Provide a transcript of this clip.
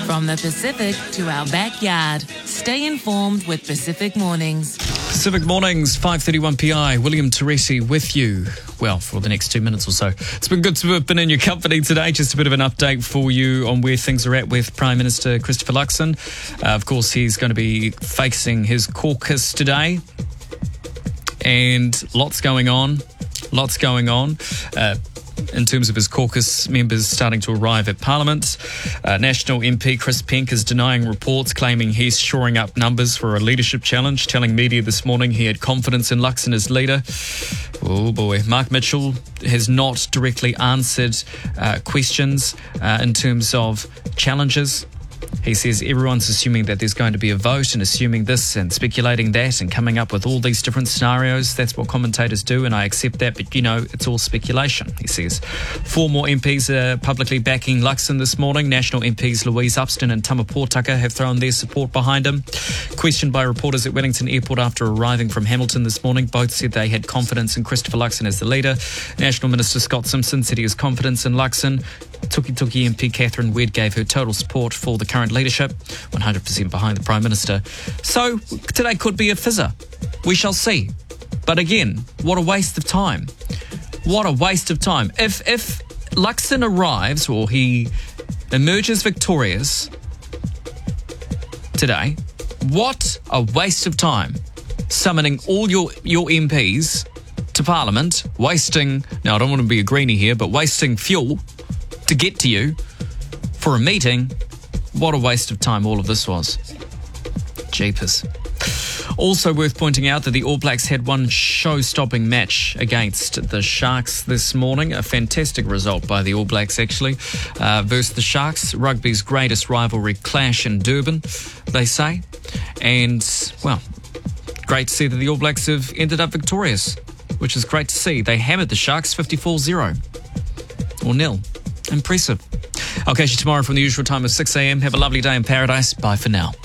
From the Pacific to our backyard. Stay informed with Pacific Mornings. Pacific Mornings, 5:31 PI. William Teresi with you. Well, for the next 2 minutes or so. It's been good to have been in your company today. Just a bit of an update for you on where things are at with Prime Minister Christopher Luxon. Of course, he's going to be facing his caucus today. And lots going on. In terms of his caucus members starting to arrive at Parliament. National MP Chris Penk is denying reports claiming he's shoring up numbers for a leadership challenge, telling media this morning he had confidence in Luxon as leader. Oh boy. Mark Mitchell has not directly answered questions in terms of challenges. He says everyone's assuming that there's going to be a vote and assuming this and speculating that and coming up with all these different scenarios. That's what commentators do, and I accept that, but, it's all speculation, he says. 4 more MPs are publicly backing Luxon this morning. National MPs Louise Upston and Tama Pōtaka have thrown their support behind him. Questioned by reporters at Wellington Airport after arriving from Hamilton this morning, both said they had confidence in Christopher Luxon as the leader. National Minister Scott Simpson said he has confidence in Luxon. Tukituki MP Catherine Wedd gave her total support for the current leadership, 100% behind the Prime Minister. So today could be a fizzer. We shall see. But again, what a waste of time. What a waste of time. If Luxon arrives or he emerges victorious today, what a waste of time. Summoning all your MPs to Parliament, wasting, now I don't want to be a greenie here, but wasting fuel to get to you for a meeting. What a waste of time all of this was. Jeepers. Also worth pointing out that the All Blacks had one show-stopping match against the Sharks this morning. A fantastic result by the All Blacks, actually, versus the Sharks. Rugby's greatest rivalry clash in Durban, they say. And, well, great to see that the All Blacks have ended up victorious, which is great to see. They hammered the Sharks 54-0 or nil. Impressive. I'll catch you tomorrow from the usual time of 6 a.m. Have a lovely day in paradise. Bye for now.